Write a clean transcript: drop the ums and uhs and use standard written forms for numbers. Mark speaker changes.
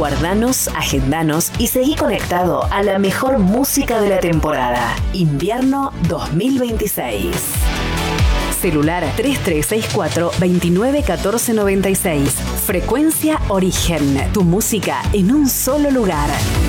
Speaker 1: Guardanos, agendanos y seguí conectado a la mejor música de la temporada. Invierno 2026. Celular 3364-291496. Frecuencia Origen. Tu música en un solo lugar.